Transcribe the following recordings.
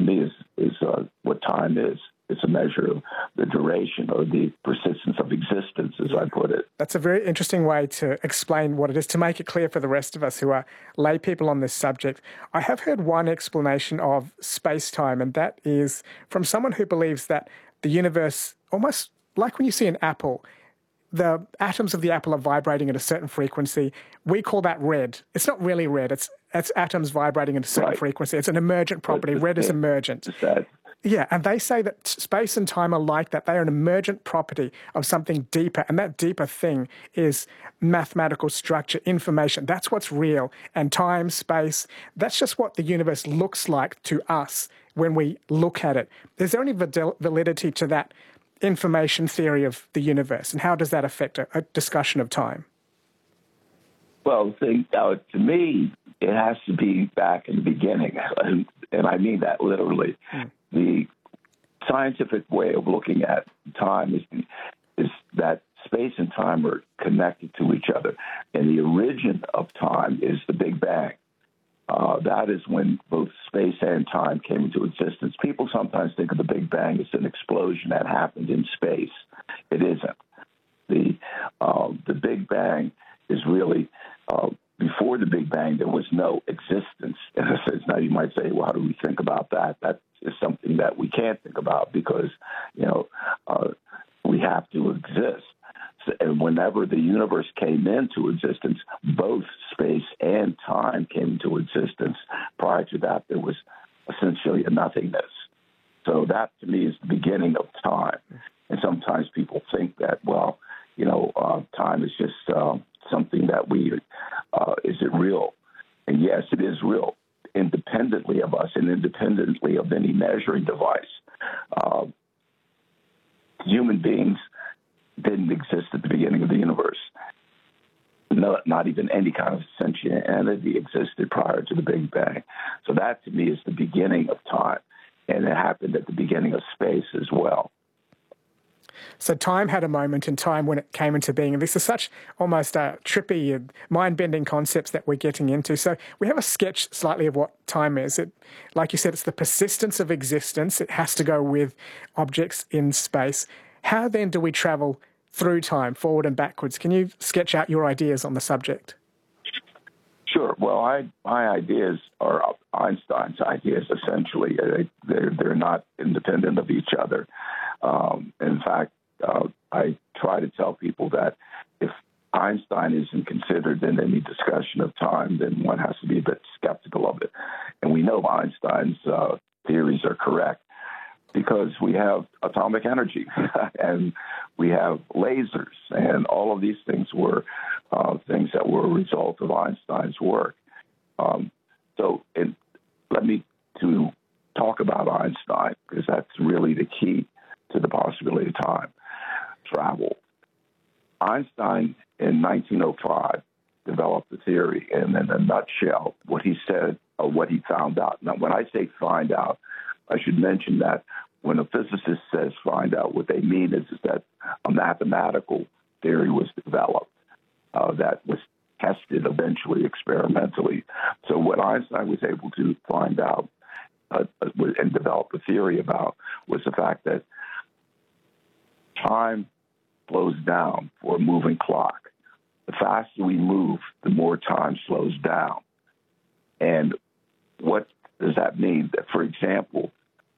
me is what time is. It's a measure of the duration or the persistence of existence, as I put it. That's a very interesting way to explain what it is, to make it clear for the rest of us who are lay people on this subject. I have heard one explanation of space-time, and that is from someone who believes that the universe, almost like when you see an apple, the atoms of the apple are vibrating at a certain frequency. We call that red. It's not really red. It's atoms vibrating at a certain frequency. It's an emergent property. Red is emergent. Yeah, and they say that space and time are like that. They are an emergent property of something deeper, and that deeper thing is mathematical structure, information. That's what's real. And time, space, that's just what the universe looks like to us when we look at it. Is there any validity to that information theory of the universe, and how does that affect a discussion of time? Well, to me, it has to be back in the beginning, and I mean that literally. The scientific way of looking at time is that space and time are connected to each other, and the origin of time is the Big Bang. That is when both space and time came into existence. People sometimes think of the Big Bang as an explosion that happened in space. It isn't. The Big Bang is really before the Big Bang, there was no existence. Now you might say, well, how do we think about that? That is something that we can't think about because, we have to exist. So, and whenever the universe came into existence, both space and time came into existence. Prior to that, there was essentially a nothingness. So that, to me, is the beginning of time. And sometimes people think that, time is just something that is it real? And yes, it is real, independently of us and independently of any measuring device. Human beings didn't exist at the beginning of the universe. No, not even any kind of sentient entity existed prior to the Big Bang. So that, to me, is the beginning of time. And it happened at the beginning of space as well. So time had a moment in time when it came into being. And this is such almost trippy, mind-bending concepts that we're getting into. So we have a sketch slightly of what time is. Like you said, it's the persistence of existence. It has to go with objects in space. How then do we travel through time, forward and backwards? Can you sketch out your ideas on the subject? Sure. Well, my ideas are Einstein's ideas, essentially. They're not independent of each other. In fact, I try to tell people that if Einstein isn't considered in any discussion of time, then one has to be a bit skeptical of it. And we know Einstein's theories are correct because we have atomic energy and we have lasers, and all of these things were things that were a result of Einstein's work. Let me to talk about Einstein, because that's really the key to the possibility of time travel. Einstein, in 1905, developed the theory, and in a nutshell, what he said, or what he found out. Now, when I say find out, I should mention that when a physicist says find out, what they mean is that a mathematical theory was developed that was tested eventually experimentally. So what Einstein was able to find out and develop a theory about was the fact that time slows down for a moving clock. The faster we move, the more time slows down. And what does that mean? That, for example,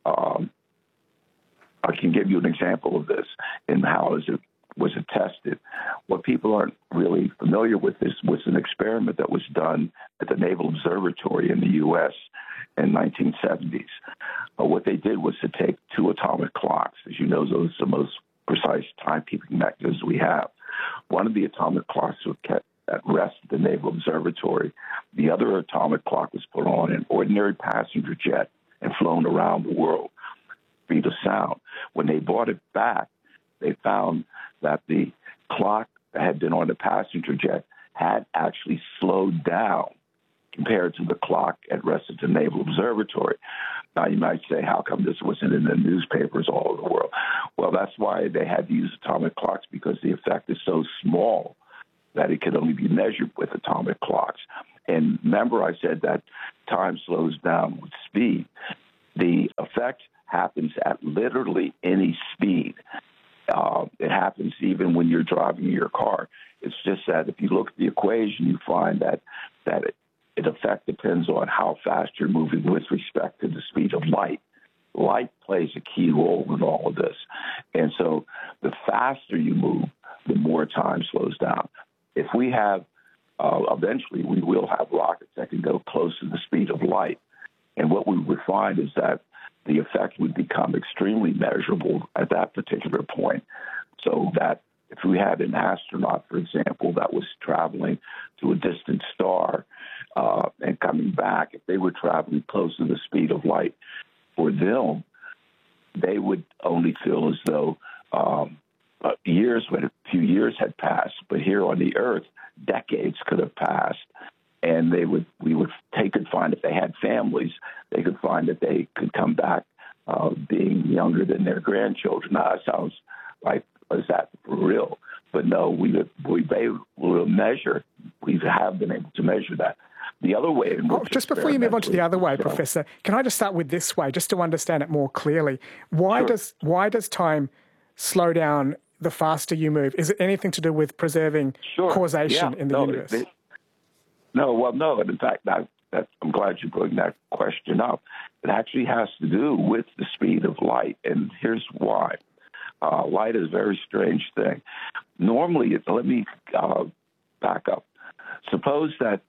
I can give you an example of this and how was it tested. What people aren't really familiar with was an experiment that was done at the Naval Observatory in the U.S. in 1970s. What they did was to take two atomic clocks. As you know, those are the most precise timekeeping mechanisms we have. One of the atomic clocks was kept at rest at the Naval Observatory. The other atomic clock was put on an ordinary passenger jet and flown around the world, speed of sound. When they brought it back, they found that the clock that had been on the passenger jet had actually slowed down compared to the clock at rest at the Naval Observatory. Now, you might say, how come this wasn't in the newspapers all over the world? Well, that's why they had to use atomic clocks, because the effect is so small that it could only be measured with atomic clocks. And remember, I said that time slows down with speed. The effect happens at literally any speed. It happens even when you're driving your car. It's just that if you look at the equation, you find that it effect depends on how fast you're moving with respect to the speed of light. Light plays a key role in all of this. And so the faster you move, the more time slows down. If we have, eventually we will have rockets that can go close to the speed of light. And what we would find is that the effect would become extremely measurable at that particular point. So that if we had an astronaut, for example, that was traveling to a distant star and coming back, if they were traveling close to the speed of light, for them, they would only feel as though a few years had passed. But here on the Earth, decades could have passed. And we could find if they had families, they could find that they could come back being younger than their grandchildren. Now, that sounds like, is that for real? But no, we will measure. We have been able to measure that. The other way in which just before you move on to the other way, Professor, can I just start with this way, just to understand it more clearly? Why does time slow down the faster you move? Is it anything to do with preserving causation in the universe? No. And in fact, I'm glad you brought that question up. It actually has to do with the speed of light, and here's why. Light is a very strange thing. Normally, let me back up. Suppose that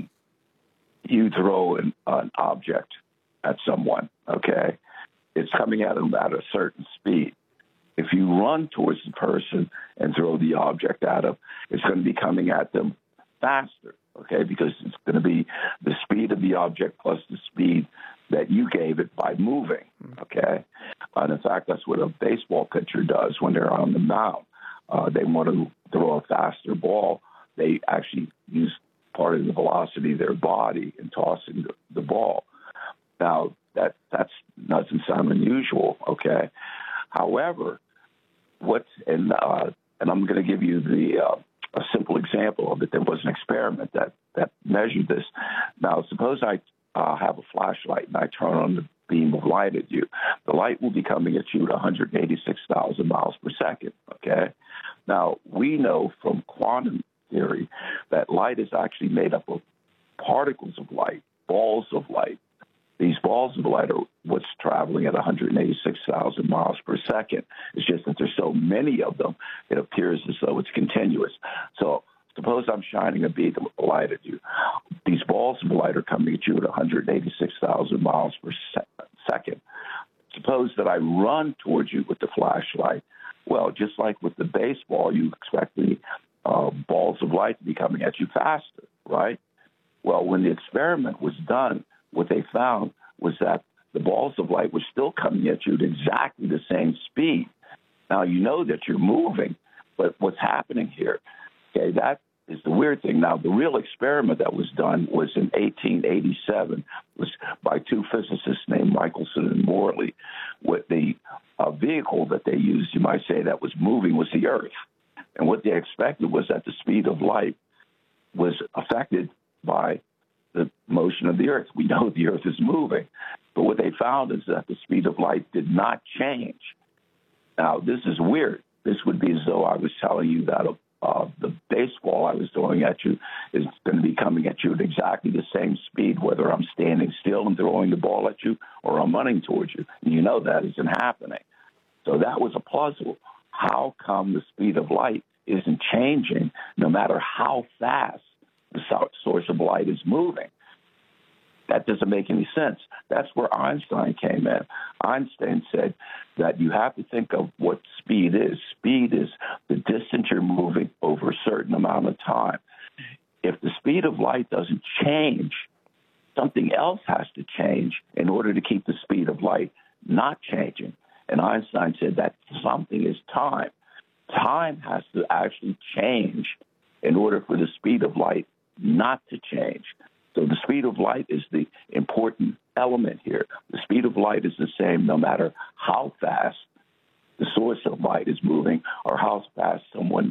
you throw an object at someone, okay? It's coming at them at a certain speed. If you run towards the person and throw the object at them, it's going to be coming at them faster, okay? Because it's going to be the speed of the object plus the speed that you gave it by moving, okay? And in fact, that's what a baseball pitcher does when they're on the mound. They want to throw a faster ball. They actually use part of the velocity of their body in tossing the ball. Now, that doesn't sound unusual, okay? However, and I'm going to give you a simple example of it. There was an experiment that measured this. Now, suppose I have a flashlight and I turn on the beam of light at you. The light will be coming at you at 186,000 miles per second, okay? Now, we know from quantum theory that light is actually made up of particles of light, balls of light. These balls of light are what's traveling at 186,000 miles per second. It's just that there's so many of them, it appears as though it's continuous. So suppose I'm shining a beam of light at you. These balls of light are coming at you at 186,000 miles per second. Suppose that I run towards you with the flashlight. Well, just like with the baseball, you expect the balls of light to be coming at you faster, right? Well, when the experiment was done, what they found was that the balls of light were still coming at you at exactly the same speed. Now, you know that you're moving, but what's happening here? Okay, that is the weird thing. Now, the real experiment that was done was in 1887, was by two physicists named Michelson and Morley. What the vehicle that they used, you might say, that was moving was the Earth. And what they expected was that the speed of light was affected by the motion of the Earth. We know the Earth is moving, but what they found is that the speed of light did not change. Now, this is weird. This would be as though I was telling you that the baseball I was throwing at you is going to be coming at you at exactly the same speed, whether I'm standing still and throwing the ball at you or I'm running towards you. And you know that isn't happening. So that was a puzzle. How come the speed of light isn't changing no matter how fast the source of light is moving? That doesn't make any sense. That's where Einstein came in. Einstein said that you have to think of what speed is. Speed is the distance you're moving over a certain amount of time. If the speed of light doesn't change, something else has to change in order to keep the speed of light not changing. And Einstein said that something is time. Time has to actually change in order for the speed of light not to change. So the speed of light is the important element here. The speed of light is the same no matter how fast the source of light is moving or how fast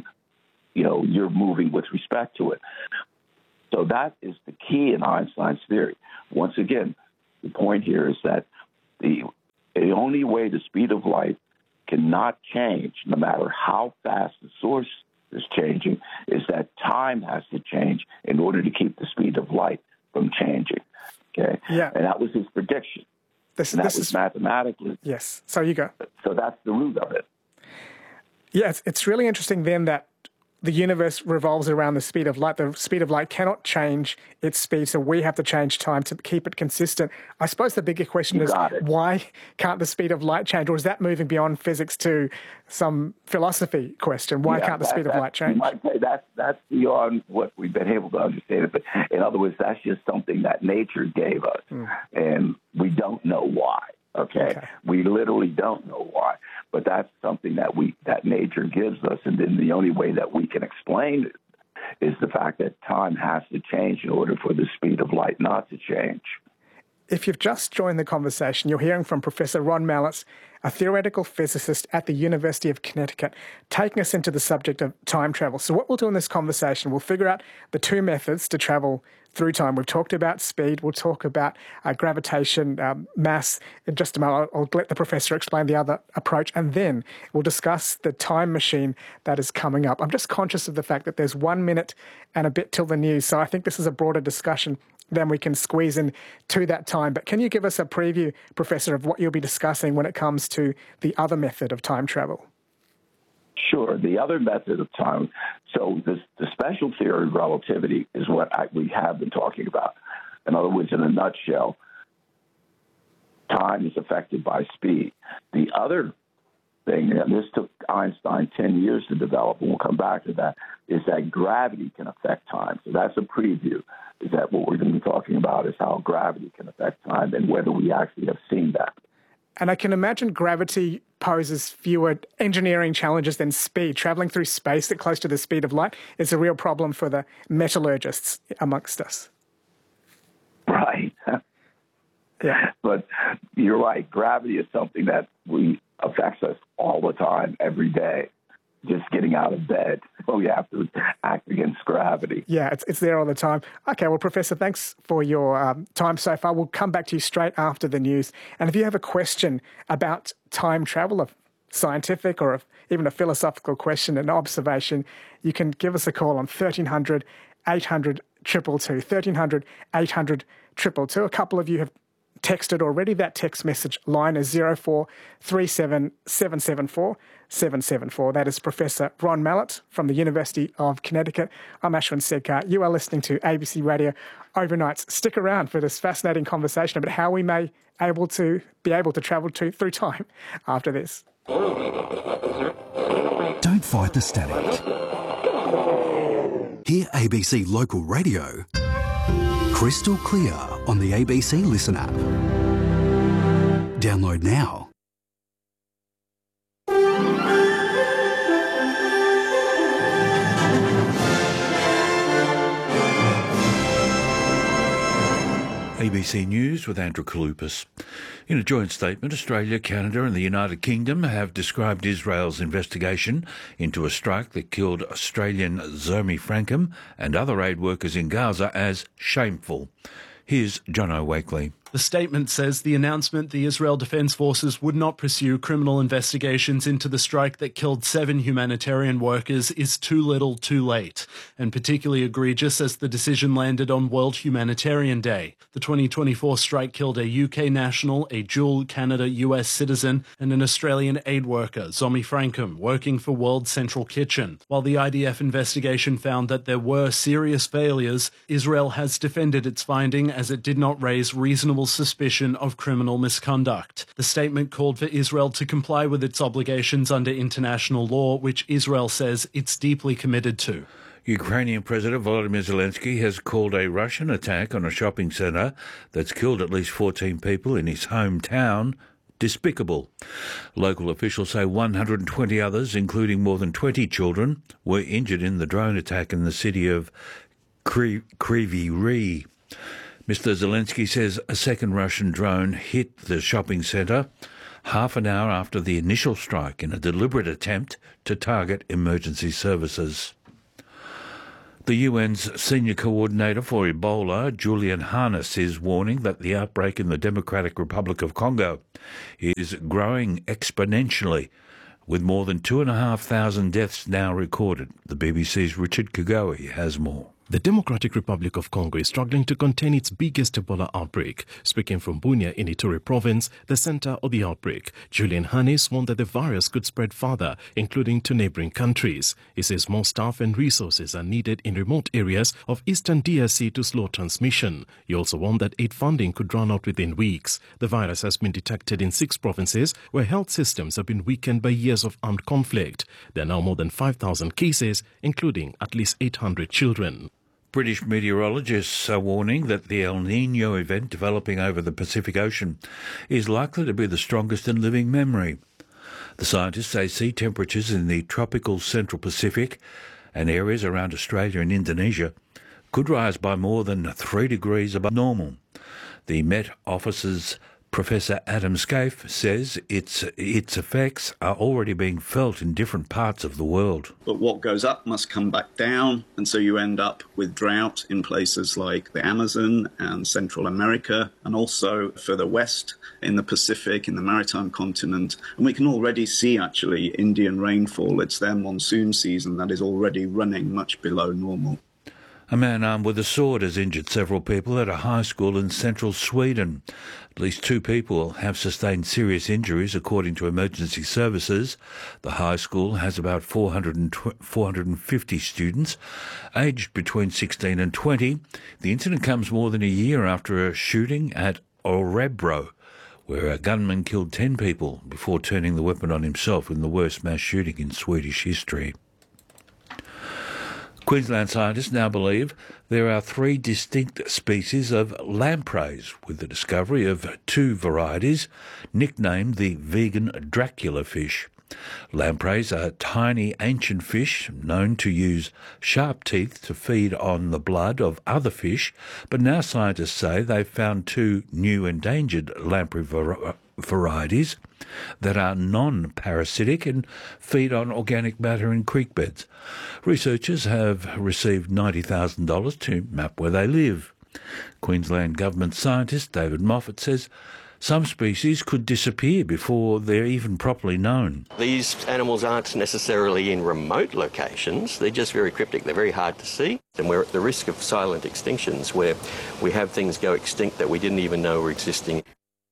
you're moving with respect to it. So that is the key in Einstein's theory. Once again, the point here is that the only way the speed of light cannot change, no matter how fast the source is changing, is that time has to change in order to keep the speed of light from changing. Okay? Yeah. And that was his prediction. This was mathematically. Yes. So you go. So that's the root of it. Yes, it's really interesting then that the universe revolves around the speed of light. The speed of light cannot change its speed, so we have to change time to keep it consistent. I suppose the bigger question is, why can't the speed of light change? Or is that moving beyond physics to some philosophy question? Why can't the speed of light change? You might say that's beyond what we've been able to understand. But in other words, that's just something that nature gave us, and we don't know why. Okay, we literally don't know why, but that's something that nature gives us, and then the only way that we can explain it is the fact that time has to change in order for the speed of light not to change. If you've just joined the conversation, you're hearing from Professor Ron Mallett, a theoretical physicist at the University of Connecticut, taking us into the subject of time travel. So what we'll do in this conversation, we'll figure out the two methods to travel through time. We've talked about speed. We'll talk about gravitation, mass. In just a moment, I'll let the professor explain the other approach, and then we'll discuss the time machine that is coming up. I'm just conscious of the fact that there's 1 minute and a bit till the news, so I think this is a broader discussion than we can squeeze in to that time. But can you give us a preview, Professor, of what you'll be discussing when it comes to the other method of time travel? Sure. The other method of time, so the special theory of relativity is what we have been talking about. In other words, in a nutshell, time is affected by speed. The other thing, and this took Einstein 10 years to develop, and we'll come back to that, is that gravity can affect time. So that's a preview, is that what we're going to be talking about is how gravity can affect time and whether we actually have seen that. And I can imagine gravity poses fewer engineering challenges than speed. Traveling through space at close to the speed of light is a real problem for the metallurgists amongst us. Right. Yeah. But you're right. Gravity is something that affects us all the time, every day. Just getting out of bed, we have to act against gravity. Yeah, it's there all the time. Okay, well, Professor, thanks for your time so far. We'll come back to you straight after the news. And if you have a question about time travel, a scientific or even a philosophical question, an observation, you can give us a call on 1300 800 222, 1300 800 222. A couple of you have texted already. That text message line is 0437 774 774. That is Professor Ron Mallett from the University of Connecticut. I'm Ashwin Sedkar. You are listening to ABC Radio Overnights. Stick around for this fascinating conversation about how we may be able to travel through time after this. Don't fight the static. Hear ABC Local Radio crystal clear on the ABC Listen app. Download now. ABC News with Andrew Kaloupas. In a joint statement, Australia, Canada and the United Kingdom have described Israel's investigation into a strike that killed Australian Zomi Frankham and other aid workers in Gaza as shameful. Here's Jono Wakely. The statement says the announcement the Israel Defence Forces would not pursue criminal investigations into the strike that killed 7 humanitarian workers is too little too late, and particularly egregious as the decision landed on World Humanitarian Day. The 2024 strike killed a UK national, a dual Canada-US citizen, and an Australian aid worker, Zomi Frankham, working for World Central Kitchen. While the IDF investigation found that there were serious failures, Israel has defended its finding as it did not raise reasonable suspicion of criminal misconduct. The statement called for Israel to comply with its obligations under international law, which Israel says it's deeply committed to. Ukrainian President Volodymyr Zelensky has called a Russian attack on a shopping centre that's killed at least 14 people in his hometown despicable. Local officials say 120 others, including more than 20 children, were injured in the drone attack in the city of Kryvyi Rih. Mr. Zelensky says a second Russian drone hit the shopping centre half an hour after the initial strike in a deliberate attempt to target emergency services. The UN's senior coordinator for Ebola, Julian Hannes, is warning that the outbreak in the Democratic Republic of Congo is growing exponentially, with more than 2,500 deaths now recorded. The BBC's Richard Kagawa has more. The Democratic Republic of Congo is struggling to contain its biggest Ebola outbreak. Speaking from Bunia in Ituri province, the center of the outbreak, Julian Hannes warned that the virus could spread further, including to neighboring countries. He says more staff and resources are needed in remote areas of eastern DRC to slow transmission. He also warned that aid funding could run out within weeks. The virus has been detected in 6 provinces where health systems have been weakened by years of armed conflict. There are now more than 5,000 cases, including at least 800 children. British meteorologists are warning that the El Niño event developing over the Pacific Ocean is likely to be the strongest in living memory. The scientists say sea temperatures in the tropical Central Pacific and areas around Australia and Indonesia could rise by more than 3 degrees above normal. The Met Office's Professor Adam Scaife says its effects are already being felt in different parts of the world. But what goes up must come back down, and so you end up with drought in places like the Amazon and Central America, and also further west in the Pacific, in the maritime continent. And we can already see, actually, Indian rainfall. It's their monsoon season that is already running much below normal. A man armed with a sword has injured several people at a high school in central Sweden. At least 2 people have sustained serious injuries, according to emergency services. The high school has about 450 students, aged between 16 and 20. The incident comes more than a year after a shooting at Örebro, where a gunman killed 10 people before turning the weapon on himself in the worst mass shooting in Swedish history. Queensland scientists now believe there are 3 distinct species of lampreys, with the discovery of 2 varieties, nicknamed the vegan Dracula fish. Lampreys are tiny ancient fish known to use sharp teeth to feed on the blood of other fish, but now scientists say they've found 2 new endangered lamprey varieties that are non-parasitic and feed on organic matter in creek beds. Researchers have received $90,000 to map where they live. Queensland Government scientist David Moffat says some species could disappear before they're even properly known. These animals aren't necessarily in remote locations. They're just very cryptic. They're very hard to see. And we're at the risk of silent extinctions, where we have things go extinct that we didn't even know were existing.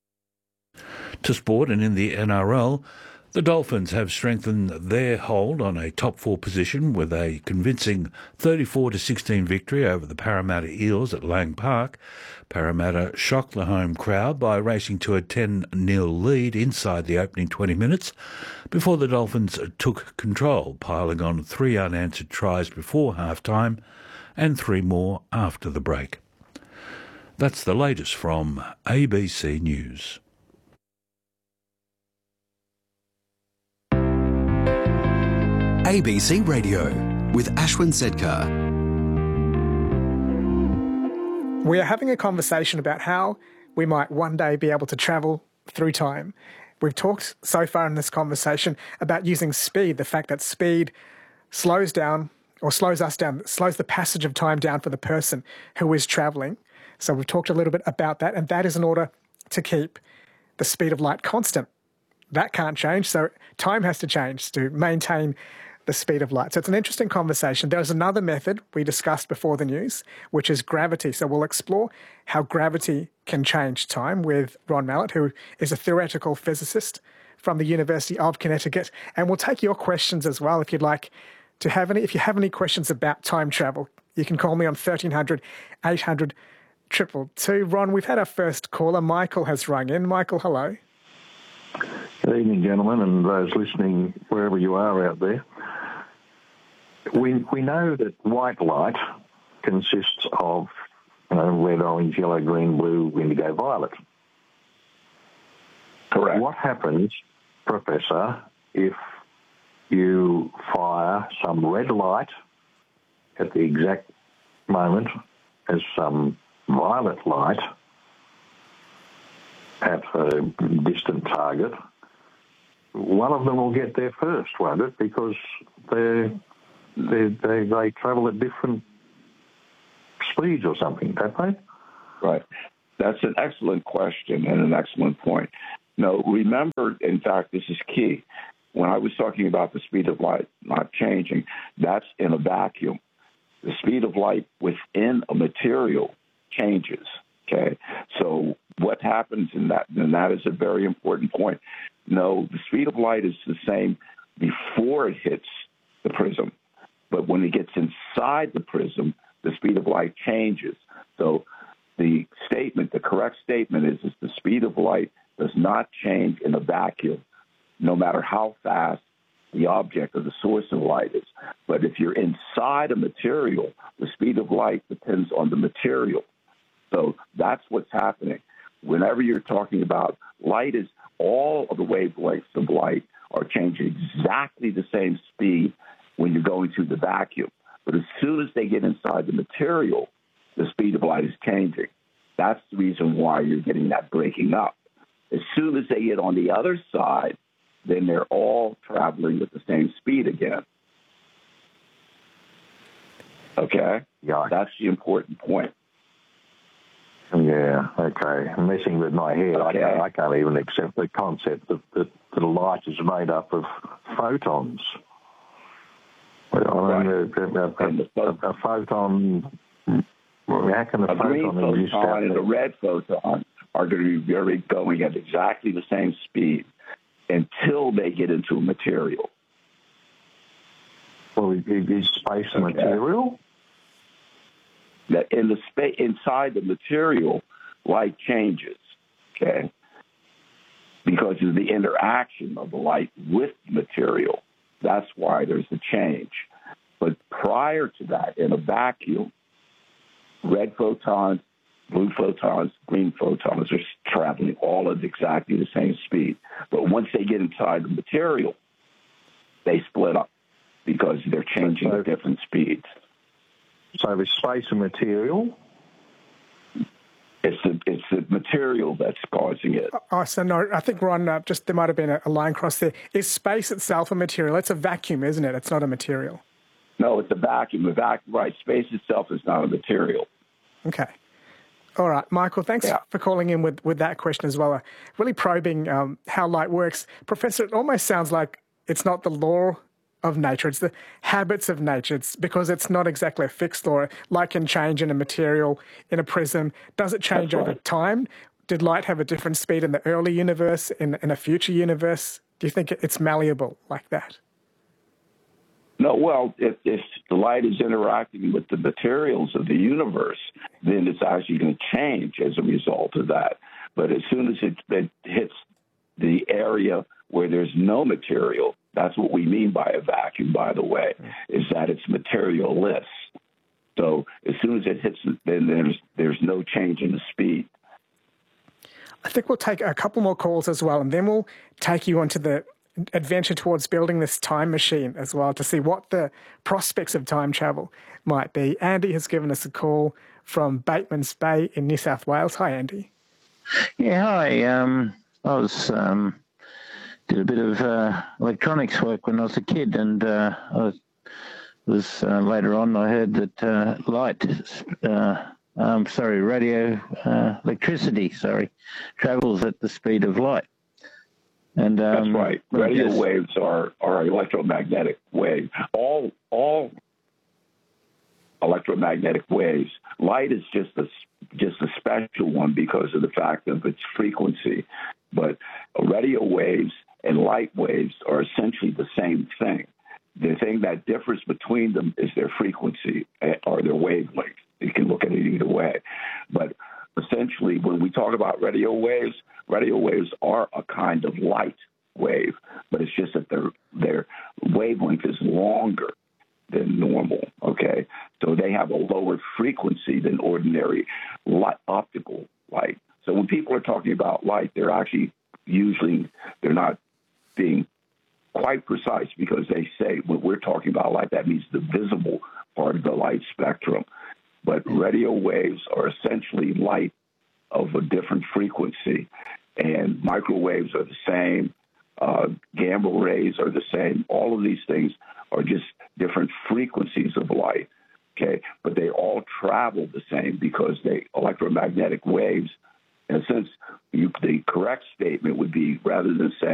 To sport, and in the NRL, the Dolphins have strengthened their hold on a top 4 position with a convincing 34-16 victory over the Parramatta Eels at Lang Park. Parramatta shocked the home crowd by racing to a 10-0 lead inside the opening 20 minutes before the Dolphins took control, piling on 3 unanswered tries before half-time and 3 more after the break. That's the latest from ABC News. ABC Radio with Ashwin Sedkar. We are having a conversation about how we might one day be able to travel through time. We've talked so far in this conversation about using speed, the fact that speed slows down or slows us down, slows the passage of time down for the person who is travelling. So we've talked a little bit about that, and that is in order to keep the speed of light constant. That can't change, so time has to change to maintain the speed of light. So it's an interesting conversation. There's another method we discussed before the news, which is gravity. So we'll explore how gravity can change time with Ron Mallett, who is a theoretical physicist from the University of Connecticut. And we'll take your questions as well if you'd like to have any. If you have any questions about time travel, you can call me on 1300 800 222. Ron, we've had our first caller. Michael has rung in. Michael, hello. Good evening, gentlemen, and those listening wherever you are out there. We know that white light consists of red, orange, yellow, green, blue, indigo, violet. Correct. What happens, Professor, if you fire some red light at the exact moment as some violet light at a distant target? One of them will get there first, won't it? Because they travel at different speeds or something, don't they? Right. That's an excellent question and an excellent point. No, remember, in fact, this is key. When I was talking about the speed of light not changing, that's in a vacuum. The speed of light within a material changes, okay? So what happens in that, and that is a very important point. No, the speed of light is the same before it hits the prism, but when it gets inside the prism, the speed of light changes. So the correct statement is the speed of light does not change in a vacuum, no matter how fast the object or the source of light is. But if you're inside a material, the speed of light depends on the material. So that's what's happening. Whenever you're talking about light, is all of the wavelengths of light are changing exactly the same speed when you're going through the vacuum. But as soon as they get inside the material, the speed of light is changing. That's the reason why you're getting that breaking up. As soon as they get on the other side, then they're all traveling with the same speed again. Okay? Yeah. That's the important point. Yeah, okay. I'm messing with my head. Okay. I can't even accept the concept that light is made up of photons. Well, I mean, a photon... How can a green photon and a red photon are going to be going at exactly the same speed until they get into a material. Well, is space a material? That in the inside the material, light changes, okay? Because of the interaction of the light with the material. That's why there's a change. But prior to that, in a vacuum, red photons, blue photons, green photons are traveling all at exactly the same speed. But once they get inside the material, they split up because they're changing at different speeds. So is space a material? It's the material that's causing it. Oh, so no, I think, Ron, there might have been a line cross there. Is space itself a material? It's a vacuum, isn't it? It's not a material. No, it's a vacuum. Right. Space itself is not a material. Okay. All right, Michael, thanks for calling in with that question as well. Really probing how light works. Professor, it almost sounds like it's not the law of nature, it's the habits of nature. It's because it's not exactly a fixed law. Light can change in a material, in a prism. Does it change over time? Did light have a different speed in the early universe, in a future universe? Do you think it's malleable like that? No, well, if the light is interacting with the materials of the universe, then it's actually going to change as a result of that. But as soon as it hits the area where there's no material, that's what we mean by a vacuum, by the way, is that it's materialless. So as soon as it hits it, then there's no change in the speed. I think we'll take a couple more calls as well, and then we'll take you onto the adventure towards building this time machine as well to see what the prospects of time travel might be. Andy has given us a call from Bateman's Bay in New South Wales. Hi, Andy. Yeah, hi. I was did a bit of electronics work when I was a kid, and I was later on I heard that electricity travels at the speed of light. And that's right. Radio waves are electromagnetic waves. All electromagnetic waves. Light is just a special one because of the fact of its frequency. But radio waves and light waves are essentially the same thing. The thing that differs between them is their frequency or their wavelength. You can look at it either way. But essentially, when we talk about radio waves are a kind of light wave, but it's just that their wavelength is longer than normal, okay? So they have a lower frequency than ordinary optical light. So when people are talking about light, they're not being quite precise because they say when we're talking about light, that means the visible part of the light spectrum. But radio waves are essentially light of a different frequency, and microwaves are the same. Gamma rays are the same. All of these things are just different frequencies of light. okay, but they all travel the same because they electromagnetic waves. In a sense, the correct statement would be, rather than saying